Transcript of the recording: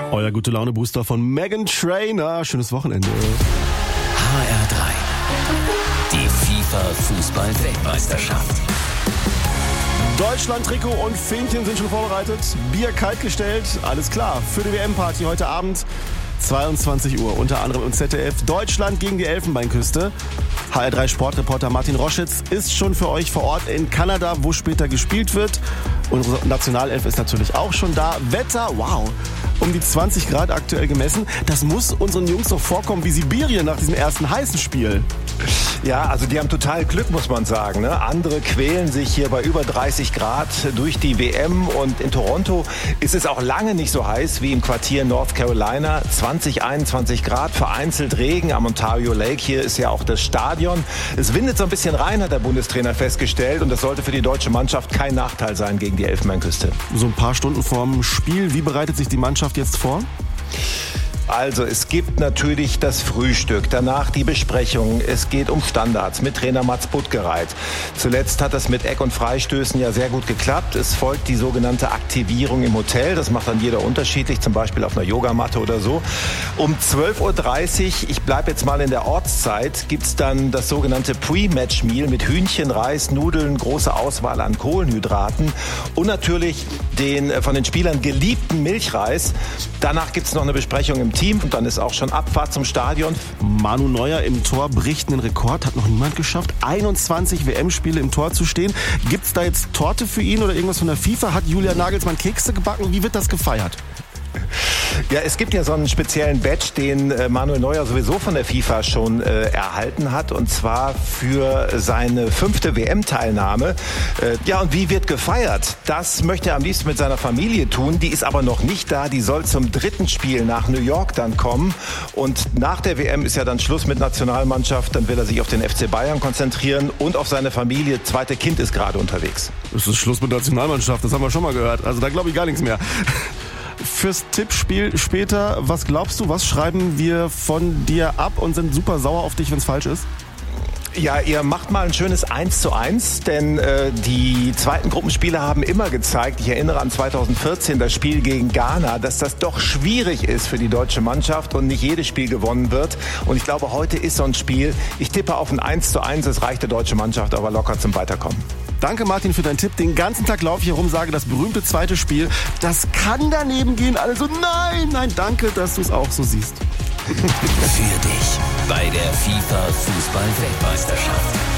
Euer Gute-Laune-Booster von Meghan Trainor. Schönes Wochenende. HR3. Die FIFA-Fußball-Weltmeisterschaft. Deutschland-Trikot und Fähnchen sind schon vorbereitet. Bier kalt gestellt. Alles klar. Für die WM-Party heute Abend 22 Uhr. Unter anderem im ZDF. Deutschland gegen die Elfenbeinküste. HR3 Sportreporter Martin Roschitz ist schon für euch vor Ort in Kanada, wo später gespielt wird. Unsere Nationalelf ist natürlich auch schon da. Wetter, wow, um die 20 Grad aktuell gemessen. Das muss unseren Jungs doch vorkommen wie Sibirien nach diesem ersten heißen Spiel. Ja, also die haben total Glück, muss man sagen. Ne? Andere quälen sich hier bei über 30 Grad durch die WM. Und in Toronto ist es auch lange nicht so heiß wie im Quartier North Carolina. 20, 21 Grad, vereinzelt Regen am Ontario Lake. Hier ist ja auch das Stadion. Es windet so ein bisschen rein, hat der Bundestrainer festgestellt. Und das sollte für die deutsche Mannschaft kein Nachteil sein gegen die Elfenbeinküste. So ein paar Stunden vorm Spiel. Wie bereitet sich die Mannschaft jetzt vor? Also es gibt natürlich das Frühstück, danach die Besprechung. Es geht um Standards mit Trainer Mats Buttgereit. Zuletzt hat das mit Eck- und Freistößen ja sehr gut geklappt. Es folgt die sogenannte Aktivierung im Hotel. Das macht dann jeder unterschiedlich, zum Beispiel auf einer Yogamatte oder so. Um 12.30 Uhr, ich bleibe jetzt mal in der Ortszeit, gibt's dann das sogenannte Pre-Match-Meal mit Hühnchen, Reis, Nudeln, große Auswahl an Kohlenhydraten und natürlich den von den Spielern geliebten Milchreis. Danach gibt's noch eine Besprechung im Team und dann ist auch schon Abfahrt zum Stadion. Manu Neuer im Tor bricht einen Rekord, hat noch niemand geschafft. 21 WM-Spiele im Tor zu stehen. Gibt's da jetzt Torte für ihn oder irgendwas von der FIFA? Hat Julian Nagelsmann Kekse gebacken? Wie wird das gefeiert? Ja, es gibt ja so einen speziellen Badge, den Manuel Neuer sowieso von der FIFA schon erhalten hat, und zwar für seine 5. WM-Teilnahme. Ja, und wie wird gefeiert? Das möchte er am liebsten mit seiner Familie tun. Die ist aber noch nicht da. Die soll zum 3. Spiel nach New York dann kommen. Und nach der WM ist ja dann Schluss mit Nationalmannschaft. Dann will er sich auf den FC Bayern konzentrieren und auf seine Familie. Zweite Kind ist gerade unterwegs. Es ist Schluss mit Nationalmannschaft, das haben wir schon mal gehört. Also da glaube ich gar nichts mehr. Fürs Tippspiel später, was glaubst du, was schreiben wir von dir ab und sind super sauer auf dich, wenn es falsch ist? Ja, ihr macht mal ein schönes 1:1, denn die zweiten Gruppenspiele haben immer gezeigt, ich erinnere an 2014, das Spiel gegen Ghana, dass das doch schwierig ist für die deutsche Mannschaft und nicht jedes Spiel gewonnen wird. Und ich glaube, heute ist so ein Spiel. Ich tippe auf ein 1:1, es reicht der deutschen Mannschaft aber locker zum Weiterkommen. Danke, Martin, für deinen Tipp. Den ganzen Tag laufe ich herum, sage das berühmte zweite Spiel. Das kann daneben gehen. Also nein, danke, dass du es auch so siehst. Für dich bei der FIFA-Fußball-Weltmeisterschaft.